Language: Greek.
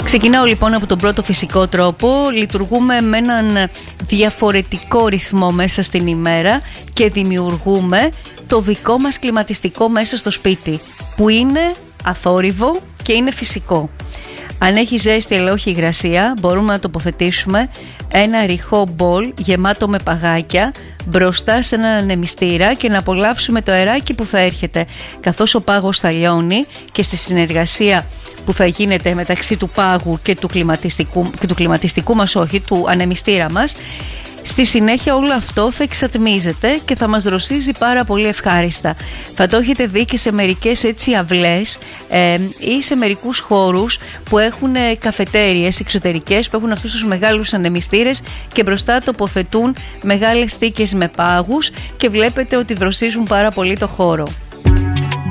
Ξεκινάω λοιπόν από τον πρώτο φυσικό τρόπο. Λειτουργούμε με έναν διαφορετικό ρυθμό μέσα στην ημέρα και δημιουργούμε το δικό μας κλιματιστικό μέσα στο σπίτι, που είναι αθόρυβο και είναι φυσικό. Αν έχει ζέστη αλλά όχι υγρασία, μπορούμε να τοποθετήσουμε ένα ρηχό μπολ γεμάτο με παγάκια μπροστά σε έναν ανεμιστήρα και να απολαύσουμε το αεράκι που θα έρχεται καθώς ο πάγος θα λιώνει, και στη συνεργασία που θα γίνεται μεταξύ του πάγου και του κλιματιστικού μας, όχι, του ανεμιστήρα μας. Στη συνέχεια όλο αυτό θα εξατμίζεται και θα μας δροσίζει πάρα πολύ ευχάριστα. Θα το έχετε δει και σε μερικές έτσι αυλές ή σε μερικούς χώρους που έχουν καφετέριες εξωτερικές, που έχουν αυτούς τους μεγάλους ανεμιστήρες και μπροστά τοποθετούν μεγάλες θήκες με πάγους και βλέπετε ότι δροσίζουν πάρα πολύ το χώρο.